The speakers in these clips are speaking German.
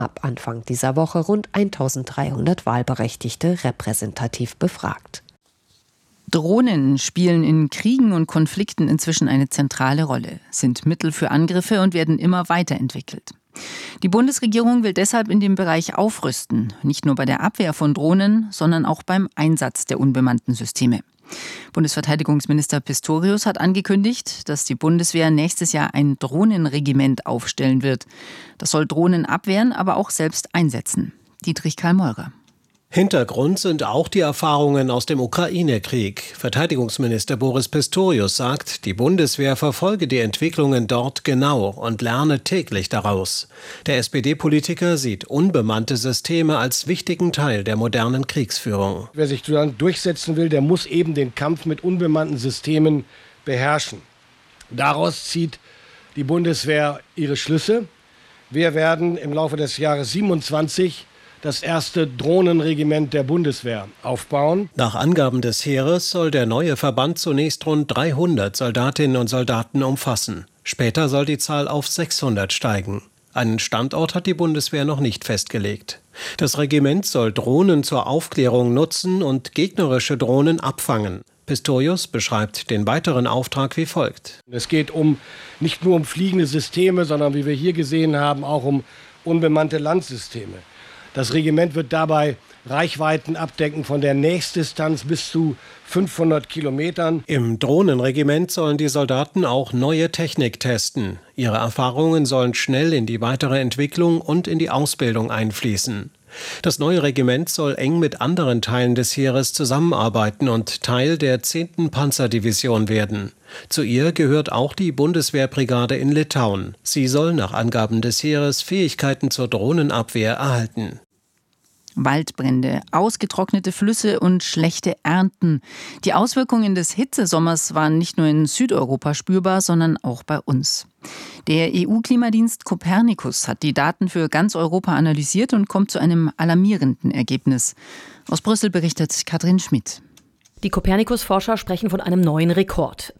ab Anfang dieser Woche rund 1300 Wahlberechtigte repräsentativ befragt. Drohnen spielen in Kriegen und Konflikten inzwischen eine zentrale Rolle, sind Mittel für Angriffe und werden immer weiterentwickelt. Die Bundesregierung will deshalb in dem Bereich aufrüsten, nicht nur bei der Abwehr von Drohnen, sondern auch beim Einsatz der unbemannten Systeme. Bundesverteidigungsminister Pistorius hat angekündigt, dass die Bundeswehr nächstes Jahr ein Drohnenregiment aufstellen wird. Das soll Drohnen abwehren, aber auch selbst einsetzen. Dietrich Karl Meurer. Hintergrund sind auch die Erfahrungen aus dem Ukraine-Krieg. Verteidigungsminister Boris Pistorius sagt, die Bundeswehr verfolge die Entwicklungen dort genau und lerne täglich daraus. Der SPD-Politiker sieht unbemannte Systeme als wichtigen Teil der modernen Kriegsführung. Wer sich durchsetzen will, der muss eben den Kampf mit unbemannten Systemen beherrschen. Daraus zieht die Bundeswehr ihre Schlüsse. Wir werden im Laufe des Jahres 27 das erste Drohnenregiment der Bundeswehr aufbauen. Nach Angaben des Heeres soll der neue Verband zunächst rund 300 Soldatinnen und Soldaten umfassen. Später soll die Zahl auf 600 steigen. Einen Standort hat die Bundeswehr noch nicht festgelegt. Das Regiment soll Drohnen zur Aufklärung nutzen und gegnerische Drohnen abfangen. Pistorius beschreibt den weiteren Auftrag wie folgt. Es geht nicht nur um fliegende Systeme, sondern wie wir hier gesehen haben, auch um unbemannte Landsysteme. Das Regiment wird dabei Reichweiten abdecken von der Nächstdistanz bis zu 500 Kilometern. Im Drohnenregiment sollen die Soldaten auch neue Technik testen. Ihre Erfahrungen sollen schnell in die weitere Entwicklung und in die Ausbildung einfließen. Das neue Regiment soll eng mit anderen Teilen des Heeres zusammenarbeiten und Teil der 10. Panzerdivision werden. Zu ihr gehört auch die Bundeswehrbrigade in Litauen. Sie soll nach Angaben des Heeres Fähigkeiten zur Drohnenabwehr erhalten. Waldbrände, ausgetrocknete Flüsse und schlechte Ernten. Die Auswirkungen des Hitzesommers waren nicht nur in Südeuropa spürbar, sondern auch bei uns. Der EU-Klimadienst Copernicus hat die Daten für ganz Europa analysiert und kommt zu einem alarmierenden Ergebnis. Aus Brüssel berichtet Katrin Schmidt. Die Copernicus-Forscher sprechen von einem neuen Rekord.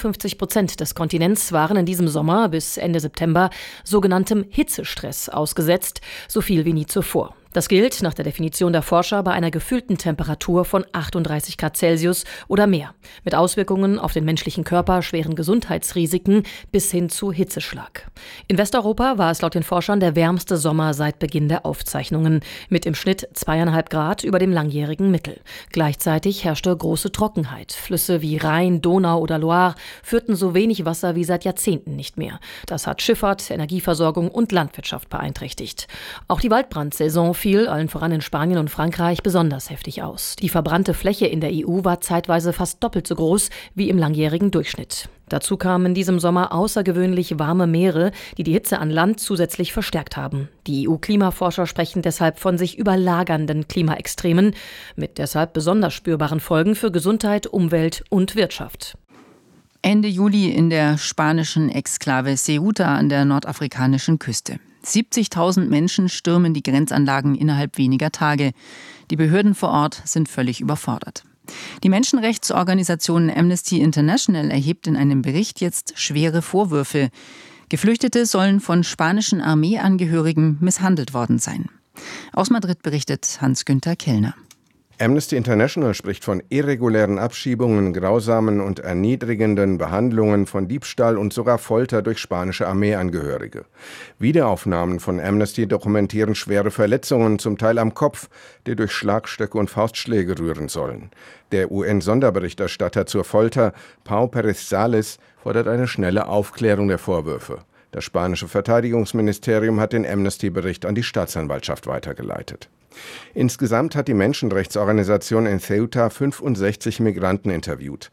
52% des Kontinents waren in diesem Sommer bis Ende September sogenanntem Hitzestress ausgesetzt, so viel wie nie zuvor. Das gilt nach der Definition der Forscher bei einer gefühlten Temperatur von 38 Grad Celsius oder mehr, mit Auswirkungen auf den menschlichen Körper, schweren Gesundheitsrisiken bis hin zu Hitzeschlag. In Westeuropa war es laut den Forschern der wärmste Sommer seit Beginn der Aufzeichnungen, mit im Schnitt 2,5 Grad über dem langjährigen Mittel. Gleichzeitig herrschte große Trockenheit. Flüsse wie Rhein, Donau oder Loire führten so wenig Wasser wie seit Jahrzehnten nicht mehr. Das hat Schifffahrt, Energieversorgung und Landwirtschaft beeinträchtigt. Auch die Waldbrandsaison fiel, allen voran in Spanien und Frankreich, besonders heftig aus. Die verbrannte Fläche in der EU war zeitweise fast doppelt so groß wie im langjährigen Durchschnitt. Dazu kamen in diesem Sommer außergewöhnlich warme Meere, die die Hitze an Land zusätzlich verstärkt haben. Die EU-Klimaforscher sprechen deshalb von sich überlagernden Klimaextremen mit deshalb besonders spürbaren Folgen für Gesundheit, Umwelt und Wirtschaft. Ende Juli in der spanischen Exklave Ceuta an der nordafrikanischen Küste. 70.000 Menschen stürmen die Grenzanlagen innerhalb weniger Tage. Die Behörden vor Ort sind völlig überfordert. Die Menschenrechtsorganisation Amnesty International erhebt in einem Bericht jetzt schwere Vorwürfe. Geflüchtete sollen von spanischen Armeeangehörigen misshandelt worden sein. Aus Madrid berichtet Hans-Günther Kellner. Amnesty International spricht von irregulären Abschiebungen, grausamen und erniedrigenden Behandlungen, von Diebstahl und sogar Folter durch spanische Armeeangehörige. Videoaufnahmen von Amnesty dokumentieren schwere Verletzungen, zum Teil am Kopf, die durch Schlagstöcke und Faustschläge rühren sollen. Der UN-Sonderberichterstatter zur Folter, Pau Pérez Sales, fordert eine schnelle Aufklärung der Vorwürfe. Das spanische Verteidigungsministerium hat den Amnesty-Bericht an die Staatsanwaltschaft weitergeleitet. Insgesamt hat die Menschenrechtsorganisation in Ceuta 65 Migranten interviewt.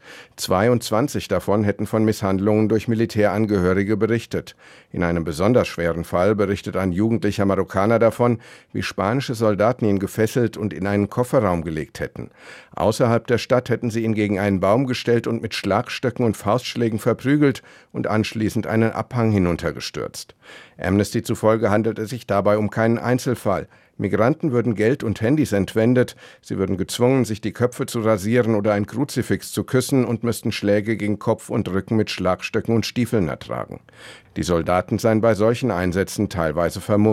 22 davon hätten von Misshandlungen durch Militärangehörige berichtet. In einem besonders schweren Fall berichtet ein jugendlicher Marokkaner davon, wie spanische Soldaten ihn gefesselt und in einen Kofferraum gelegt hätten. Außerhalb der Stadt hätten sie ihn gegen einen Baum gestellt und mit Schlagstöcken und Faustschlägen verprügelt und anschließend einen Abhang hinuntergestürzt. Amnesty zufolge handelt es sich dabei um keinen Einzelfall. Migranten würden Geld und Handys entwendet, sie würden gezwungen, sich die Köpfe zu rasieren oder ein Kruzifix zu küssen und müssten Schläge gegen Kopf und Rücken mit Schlagstöcken und Stiefeln ertragen. Die Soldaten seien bei solchen Einsätzen teilweise vermummt.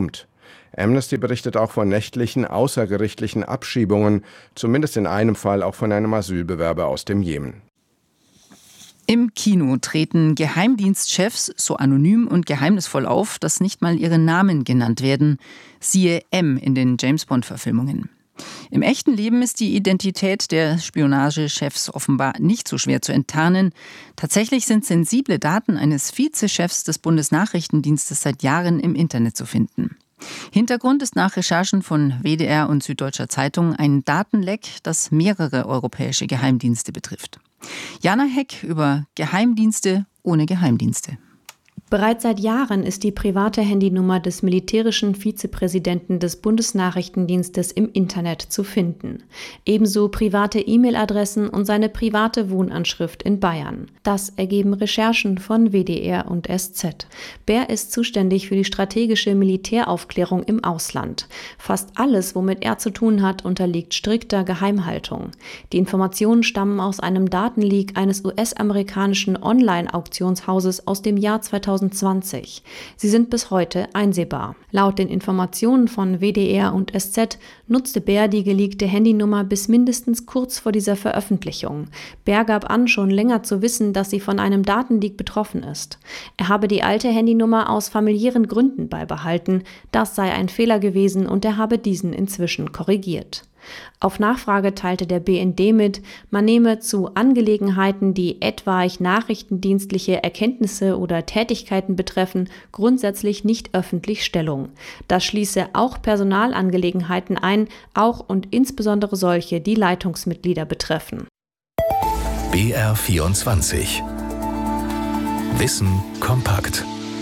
Amnesty berichtet auch von nächtlichen außergerichtlichen Abschiebungen, zumindest in einem Fall auch von einem Asylbewerber aus dem Jemen. Im Kino treten Geheimdienstchefs so anonym und geheimnisvoll auf, dass nicht mal ihre Namen genannt werden. Siehe M in den James-Bond-Verfilmungen. Im echten Leben ist die Identität der Spionagechefs offenbar nicht so schwer zu enttarnen. Tatsächlich sind sensible Daten eines Vizechefs des Bundesnachrichtendienstes seit Jahren im Internet zu finden. Hintergrund ist nach Recherchen von WDR und Süddeutscher Zeitung ein Datenleck, das mehrere europäische Geheimdienste betrifft. Jana Heck über Geheimdienste ohne Geheimdienste. Bereits seit Jahren ist die private Handynummer des militärischen Vizepräsidenten des Bundesnachrichtendienstes im Internet zu finden. Ebenso private E-Mail-Adressen und seine private Wohnanschrift in Bayern. Das ergeben Recherchen von WDR und SZ. Bär ist zuständig für die strategische Militäraufklärung im Ausland. Fast alles, womit er zu tun hat, unterliegt strikter Geheimhaltung. Die Informationen stammen aus einem Datenleak eines US-amerikanischen Online-Auktionshauses aus dem Jahr 2020. Sie sind bis heute einsehbar. Laut den Informationen von WDR und SZ nutzte Bär die geleakte Handynummer bis mindestens kurz vor dieser Veröffentlichung. Bär gab an, schon länger zu wissen, dass sie von einem Datenleak betroffen ist. Er habe die alte Handynummer aus familiären Gründen beibehalten. Das sei ein Fehler gewesen und er habe diesen inzwischen korrigiert. Auf Nachfrage teilte der BND mit, man nehme zu Angelegenheiten, die etwaig nachrichtendienstliche Erkenntnisse oder Tätigkeiten betreffen, grundsätzlich nicht öffentlich Stellung. Das schließe auch Personalangelegenheiten ein, auch und insbesondere solche, die Leitungsmitglieder betreffen. BR24 Wissen kompakt.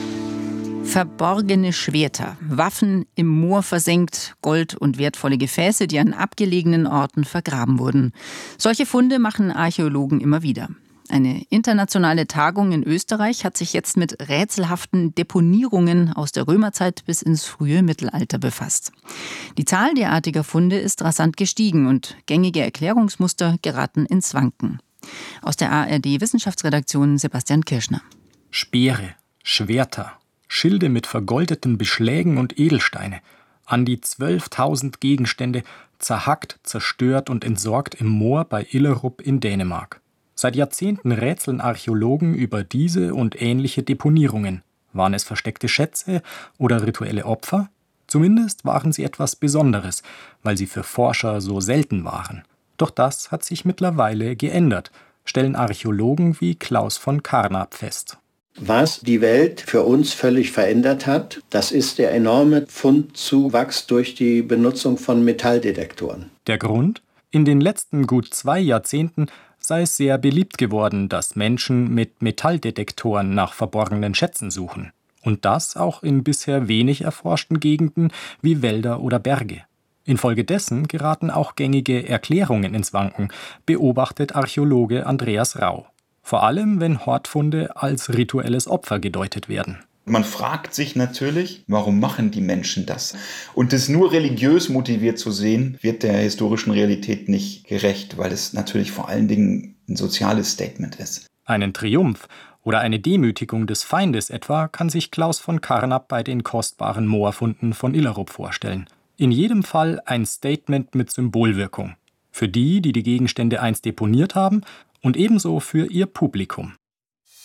Verborgene Schwerter, Waffen im Moor versenkt, Gold und wertvolle Gefäße, die an abgelegenen Orten vergraben wurden. Solche Funde machen Archäologen immer wieder. Eine internationale Tagung in Österreich hat sich jetzt mit rätselhaften Deponierungen aus der Römerzeit bis ins frühe Mittelalter befasst. Die Zahl derartiger Funde ist rasant gestiegen und gängige Erklärungsmuster geraten ins Wanken. Aus der ARD-Wissenschaftsredaktion Sebastian Kirschner. Speere, Schwerter, Schilde mit vergoldeten Beschlägen und Edelsteine, an die 12.000 Gegenstände, zerhackt, zerstört und entsorgt im Moor bei Illerup in Dänemark. Seit Jahrzehnten rätseln Archäologen über diese und ähnliche Deponierungen. Waren es versteckte Schätze oder rituelle Opfer? Zumindest waren sie etwas Besonderes, weil sie für Forscher so selten waren. Doch das hat sich mittlerweile geändert, stellen Archäologen wie Klaus von Karnap fest. Was die Welt für uns völlig verändert hat, das ist der enorme Fundzuwachs durch die Benutzung von Metalldetektoren. Der Grund? In den letzten gut 2 Jahrzehnten sei es sehr beliebt geworden, dass Menschen mit Metalldetektoren nach verborgenen Schätzen suchen. Und das auch in bisher wenig erforschten Gegenden wie Wälder oder Berge. Infolgedessen geraten auch gängige Erklärungen ins Wanken, beobachtet Archäologe Andreas Rau. Vor allem, wenn Hortfunde als rituelles Opfer gedeutet werden. Man fragt sich natürlich, warum machen die Menschen das? Und das nur religiös motiviert zu sehen, wird der historischen Realität nicht gerecht, weil es natürlich vor allen Dingen ein soziales Statement ist. Einen Triumph oder eine Demütigung des Feindes etwa kann sich Klaus von Karnap bei den kostbaren Moorfunden von Illerup vorstellen. In jedem Fall ein Statement mit Symbolwirkung. Für die, die die Gegenstände einst deponiert haben, und ebenso für ihr Publikum.